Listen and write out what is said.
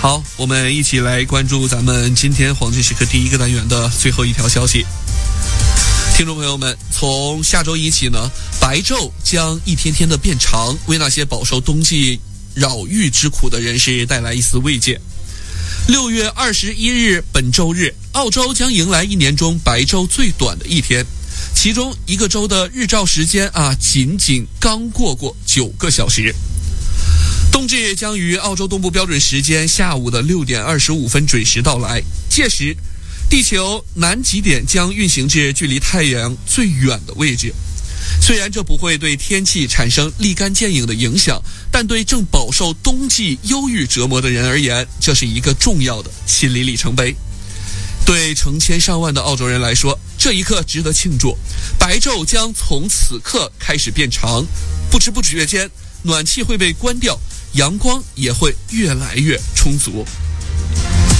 好，我们一起来关注咱们今天黄金时刻第一个单元的最后一条消息。听众朋友们，从下周一起呢，白昼将一天天的变长，为那些饱受冬季扰愈之苦的人士带来一丝慰藉。6月21日，本周日，澳洲将迎来一年中白昼最短的一天，其中一个周的日照时间仅仅刚过9个小时。冬至将于澳洲东部标准时间下午的6点25分准时到来，届时地球南极点将运行至距离太阳最远的位置。虽然这不会对天气产生立竿见影的影响，但对正饱受冬季忧郁折磨的人而言，这是一个重要的心理里程碑。对成千上万的澳洲人来说，这一刻值得庆祝，白昼将从此刻开始变长，不知不觉间暖气会被关掉，阳光也会越来越充足。